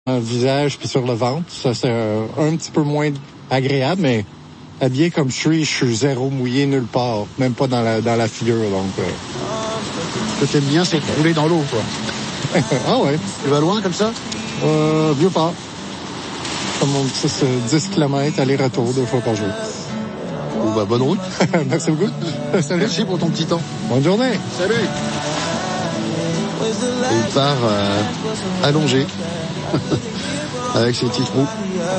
le visage puis sur le ventre. Ça, c'est un petit peu moins agréable, mais habillé comme je suis zéro mouillé nulle part, même pas dans la figure, donc... Ce que t'aimes bien, c'est rouler dans l'eau, quoi. Ah ouais. Tu vas loin, comme ça? Vieux-Port. Comme mon petit 10 km aller-retour 2 fois par jour. Bon, bah, bonne route. Merci beaucoup. Salut. Merci pour ton petit temps. Bonne journée. Salut. Et il part allongé avec ses petits trous.